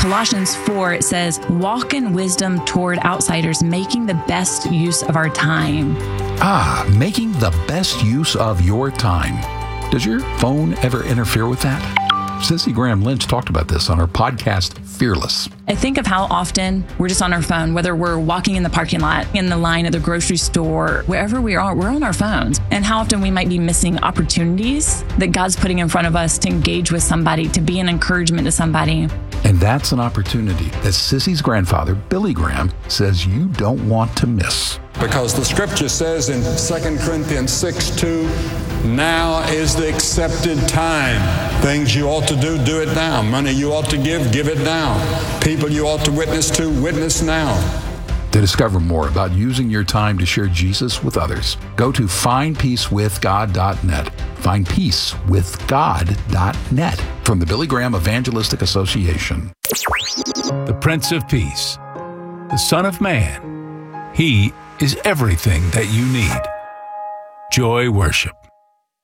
Colossians 4, it says, walk in wisdom toward outsiders, making the best use of our time. Making the best use of your time. Does your phone ever interfere with that? Sissy Graham Lynch talked about this on her podcast, Fearless. I think of how often we're just on our phone, whether we're walking in the parking lot, in the line at the grocery store, wherever we are, we're on our phones. And how often we might be missing opportunities that God's putting in front of us to engage with somebody, to be an encouragement to somebody. And that's an opportunity that Sissy's grandfather, Billy Graham, says you don't want to miss. Because the scripture says in 2 Corinthians 6:2, now is the accepted time. Things you ought to do it now. Money you ought to give it now. People you ought to witness now. To discover more about using your time to share Jesus with others, go to findpeacewithgod.net. Findpeacewithgod.net from the Billy Graham Evangelistic Association. The Prince of Peace, the Son of Man. He is everything that you need. Joy Worship.